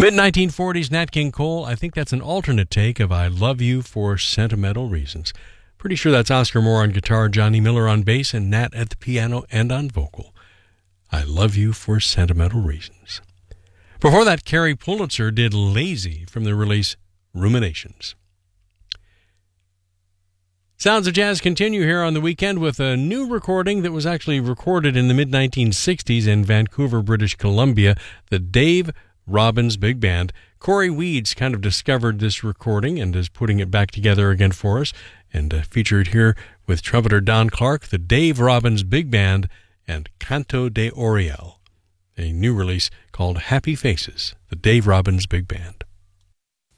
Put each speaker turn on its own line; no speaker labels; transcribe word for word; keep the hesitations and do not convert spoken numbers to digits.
mid nineteen forties, Nat King Cole. I think that's an alternate take of I Love You for Sentimental Reasons. Pretty sure that's Oscar Moore on guitar, Johnny Miller on bass, and Nat at the piano and on vocal. I Love You for Sentimental Reasons. Before that, Carrie Pulitzer did Lazy from the release Ruminations. Sounds of Jazz continue here on the weekend with a new recording that was actually recorded in the mid nineteen sixties in Vancouver, British Columbia, the Dave Robbins Big Band. Corey Weeds kind of discovered this recording and is putting it back together again for us, and uh, featured here with trumpeter Don Clark, the Dave Robbins Big Band, and Canto de Oriel, a new release called Happy Faces, the Dave Robbins Big Band.